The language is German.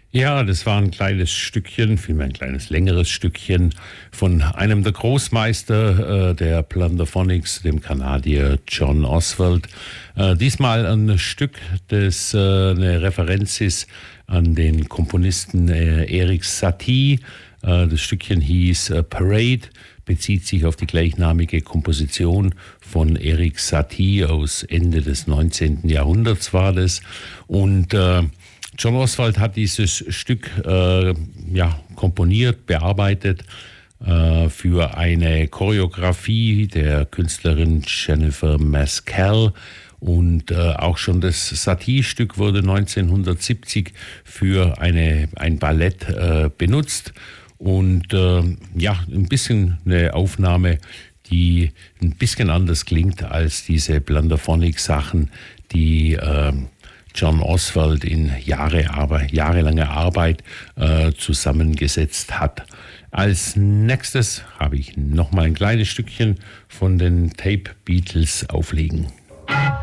Ja, das war ein kleines Stückchen, vielmehr ein kleines längeres Stückchen von einem der Großmeister der Plunderphonics, dem Kanadier John Oswald. Diesmal ein Stück, das eine Referenz ist an den Komponisten Erik Satie. Das Stückchen hieß Parade, bezieht sich auf die gleichnamige Komposition von Erik Satie aus Ende des 19. Jahrhunderts war das. Und John Oswald hat dieses Stück komponiert, bearbeitet für eine Choreografie der Künstlerin Jennifer Maskell. Und auch schon das Satie-Stück wurde 1970 für ein Ballett benutzt. Und ein bisschen eine Aufnahme, die ein bisschen anders klingt als diese Plunderphonics-Sachen, die John Oswald in jahrelanger Arbeit zusammengesetzt hat. Als nächstes habe ich noch mal ein kleines Stückchen von den Tape Beatles auflegen.